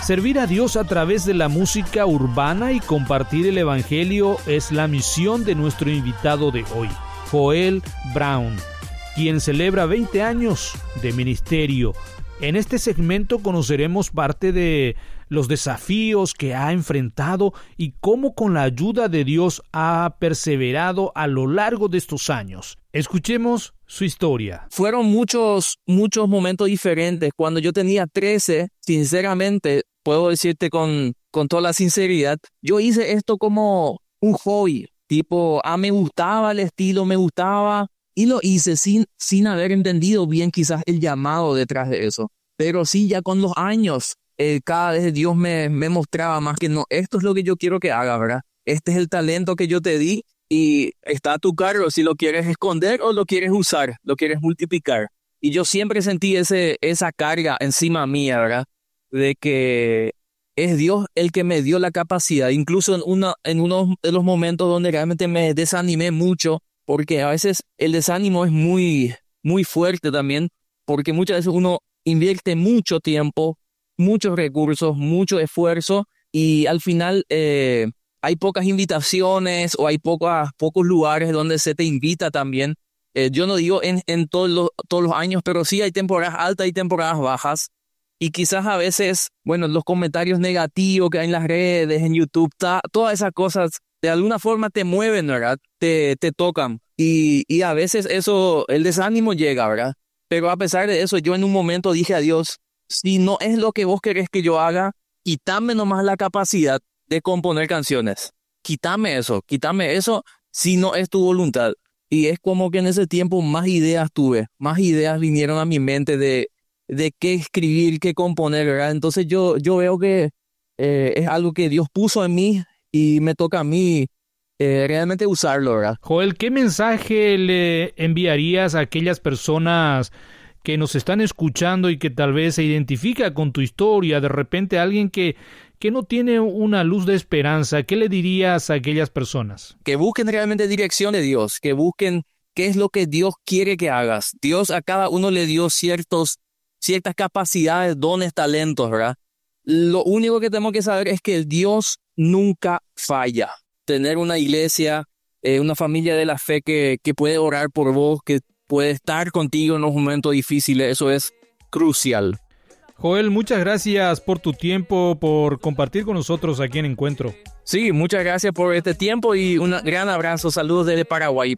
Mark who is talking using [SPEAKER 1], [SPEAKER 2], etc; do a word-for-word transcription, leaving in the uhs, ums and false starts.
[SPEAKER 1] Servir a Dios a través de la música urbana y compartir el evangelio es la misión de nuestro invitado de hoy, Joel Brown, quien celebra veinte años de ministerio. En este segmento conoceremos parte de los desafíos que ha enfrentado y cómo con la ayuda de Dios ha perseverado a lo largo de estos años. Escuchemos su historia.
[SPEAKER 2] Fueron muchos, muchos momentos diferentes. Cuando yo tenía trece, sinceramente, puedo decirte con, con toda la sinceridad, yo hice esto como un hobby. Tipo, ah, me gustaba el estilo, me gustaba, y lo hice sin, sin haber entendido bien quizás el llamado detrás de eso. Pero sí, ya con los años, eh, cada vez Dios me, me mostraba más que no, esto es lo que yo quiero que haga, ¿verdad? Este es el talento que yo te di y está a tu cargo si lo quieres esconder o lo quieres usar, lo quieres multiplicar. Y yo siempre sentí ese, esa carga encima mía, ¿verdad? De que es Dios el que me dio la capacidad, incluso en, una, en uno de los momentos donde realmente me desanimé mucho, porque a veces el desánimo es muy, muy fuerte también, porque muchas veces uno invierte mucho tiempo, muchos recursos, mucho esfuerzo y al final eh, hay pocas invitaciones o hay pocas, pocos lugares donde se te invita también. Eh, yo no digo en, en todos los, todos los años, pero sí hay temporadas altas y temporadas bajas. Y quizás a veces, bueno, los comentarios negativos que hay en las redes, en YouTube, ta, todas esas cosas de alguna forma te mueven, ¿verdad? Te, te tocan. Y, y a veces eso, el desánimo llega, ¿verdad? Pero a pesar de eso, yo en un momento dije a Dios, si no es lo que vos querés que yo haga, quítame nomás la capacidad de componer canciones. Quítame eso, quítame eso si no es tu voluntad. Y es como que en ese tiempo más ideas tuve, más ideas vinieron a mi mente de, de qué escribir, qué componer, ¿verdad? Entonces yo, yo veo que eh, es algo que Dios puso en mí y me toca a mí Eh, realmente usarlo, ¿verdad?
[SPEAKER 1] Joel, ¿qué mensaje le enviarías a aquellas personas que nos están escuchando y que tal vez se identifica con tu historia? De repente alguien que, que no tiene una luz de esperanza, ¿qué le dirías a aquellas personas?
[SPEAKER 2] Que busquen realmente dirección de Dios, que busquen qué es lo que Dios quiere que hagas. Dios a cada uno le dio ciertos, ciertas capacidades, dones, talentos, ¿verdad? Lo único que tenemos que saber es que Dios nunca falla. Tener una iglesia, eh, una familia de la fe que, que puede orar por vos, que puede estar contigo en los momentos difíciles, eso es crucial.
[SPEAKER 1] Joel, muchas gracias por tu tiempo, por compartir con nosotros aquí en Encuentro.
[SPEAKER 2] Sí, muchas gracias por este tiempo y un gran abrazo. Saludos desde Paraguay.